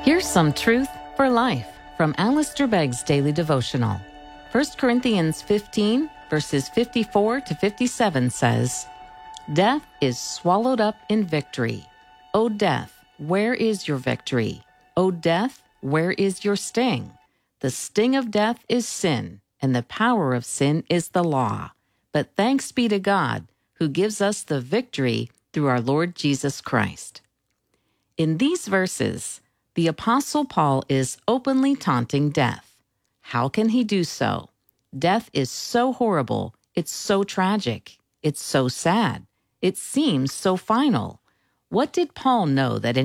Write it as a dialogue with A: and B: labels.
A: Here's some truth for life from Alistair Begg's Daily Devotional. 1 Corinthians 15, verses 54 to 57 says, "Death is swallowed up in victory. O death, where is your victory? O death, where is your sting? The sting of death is sin, and the power of sin is the law. But thanks be to God, who gives us the victory through our Lord Jesus Christ." In these verses, the Apostle Paul is openly taunting death. How can he do so? Death is so horrible, it's so tragic, it's so sad, it seems so final. What did Paul know that